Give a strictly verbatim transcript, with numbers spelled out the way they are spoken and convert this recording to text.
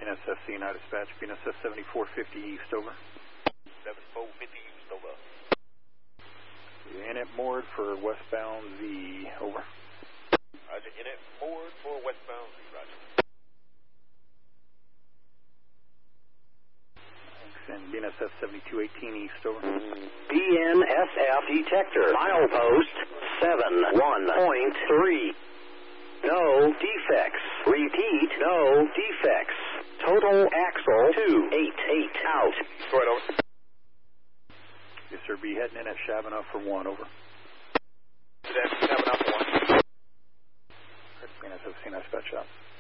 B N S F C nine dispatch, B N S F seventy-four fifty east, over. seventy-four fifty east, over. Init moored for westbound Z, over. Roger, init moored for westbound Z, roger. Thanks, and B N S F seventy-two eighteen east, over. B N S F detector, milepost seven one point three. No defects. Repeat, no defects. Total axle two eight eight out. Go ahead, over. Yes, sir. Be heading in at Shabana for one, over. That's seven up one. B N S F C nine dispatch out.